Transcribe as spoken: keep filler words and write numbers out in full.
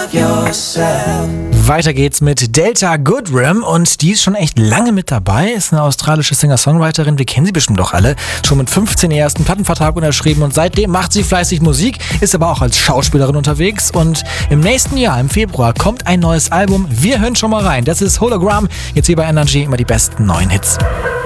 Weiter geht's mit Delta Goodrem und die ist schon echt lange mit dabei, ist eine australische Singer-Songwriterin, wir kennen sie bestimmt doch alle, schon mit fünfzehn ihren ersten Plattenvertrag unterschrieben und seitdem macht sie fleißig Musik, ist aber auch als Schauspielerin unterwegs und im nächsten Jahr, im Februar, kommt ein neues Album, wir hören schon mal rein, das ist Hologram, jetzt hier bei Energy immer die besten neuen Hits.